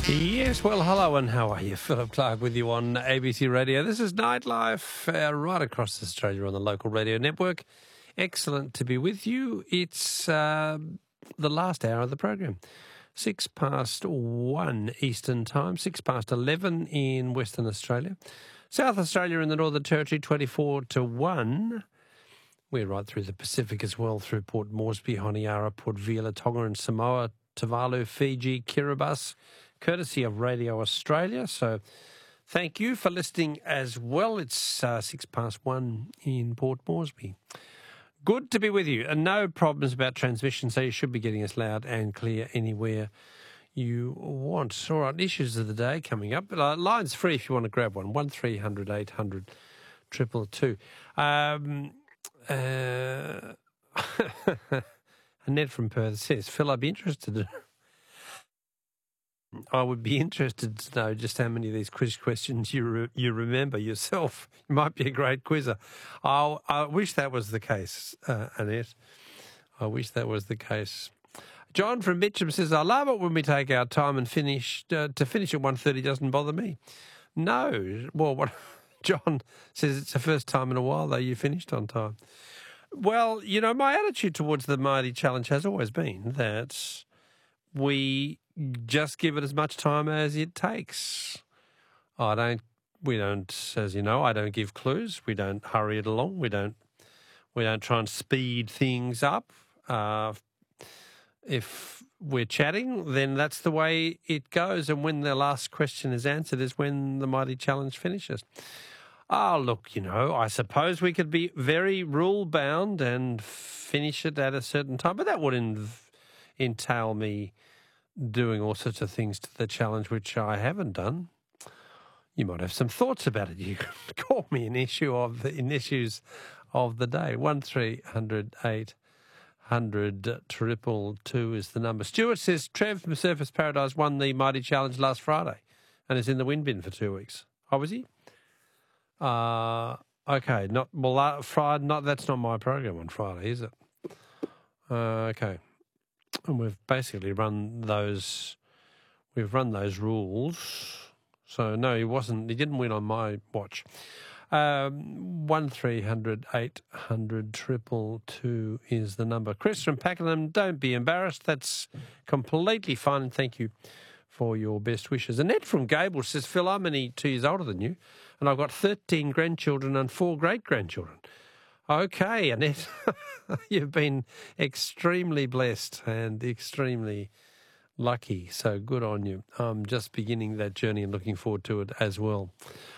Yes, well, hello and how are you? Philip Clark with you on ABC Radio. This is Nightlife right across Australia on the local radio network. Excellent to be with you. It's the last hour of the program. 1:06 Eastern Time, 11 in Western Australia. South Australia and the Northern Territory, 1. We're right through the Pacific as well, through Port Moresby, Honiara, Port Vila, Tonga and Samoa, Tuvalu, Fiji, Kiribati, courtesy of Radio Australia. So thank you for listening as well. It's 1:06 in Port Moresby. Good to be with you. And no problems about transmission, so you should be getting us loud and clear anywhere you want. All right, issues of the day coming up. Line's free if you want to grab one. 1300 800 222. Annette from Perth says, Phil, I'd be interested. I would be interested to know just how many of these quiz questions you remember yourself. You might be a great quizzer. I wish that was the case, Annette. I wish that was the case. John from Mitcham says, I love it when we take our time and to finish at 1:30 doesn't bother me. No. Well, what John says it's the first time in a while, though, you finished on time. Well, you know, my attitude towards the Mighty Challenge has always been that we just give it as much time as it takes. We don't, as you know, I don't give clues. We don't hurry it along. We don't try and speed things up. If we're chatting, then that's the way it goes. And when the last question is answered is when the Mighty Challenge finishes. Oh, look, you know, I suppose we could be very rule-bound and finish it at a certain time, but that would entail me doing all sorts of things to the challenge, which I haven't done. You might have some thoughts about it. You can call me in issues of the day. 1300 800 222 is the number. Stuart says Trev from Surfers Paradise won the Mighty Challenge last Friday and is in the wind bin for 2 weeks. Oh, was he? Okay. That's not my program on Friday, is it? Okay. And we've basically run those rules. So no, he didn't win on my watch. 1300 800 222 is the number. Chris from Pakenham, don't be embarrassed. That's completely fine, and thank you for your best wishes. Annette from Gable says, Phil, I'm only 2 years older than you, and I've got 13 grandchildren and 4 great-grandchildren. Okay, Annette, you've been extremely blessed and extremely lucky, so good on you. I'm just beginning that journey and looking forward to it as well.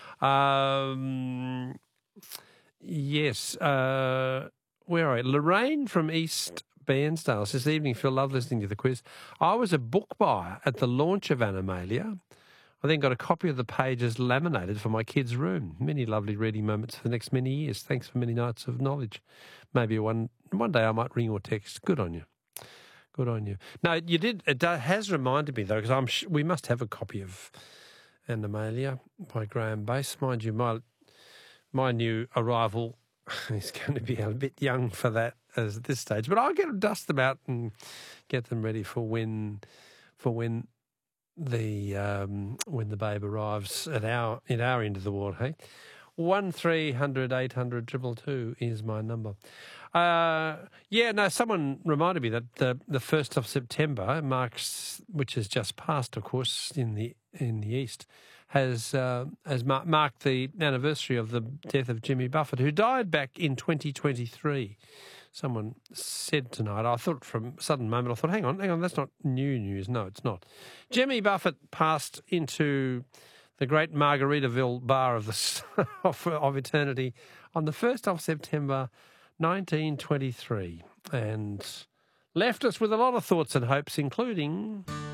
Yes, where are we? Lorraine from East Bairnsdale says, evening, Phil, love listening to the quiz. I was a book buyer at the launch of Animalia. I then got a copy of the pages laminated for my kids' room. Many lovely reading moments for the next many years. Thanks for many nights of knowledge. Maybe one day I might ring or text. Good on you. Good on you. No, you did. It has reminded me, though, because we must have a copy of Animalia by Graham Bass. Mind you, my new arrival is going to be a bit young for that at this stage. But I'll dust them out and get them ready for when the babe arrives at our end of the world, hey? 1300 800 222 is my number. Someone reminded me that the 1st of September marks, which has just passed, of course, in the East, has marked the anniversary of the death of Jimmy Buffett, who died back in 2023. Someone said tonight, I thought from a sudden moment, hang on, that's not new news. No, it's not. Jimmy Buffett passed into the great Margaritaville bar of eternity on the 1st of September 1923 and left us with a lot of thoughts and hopes, including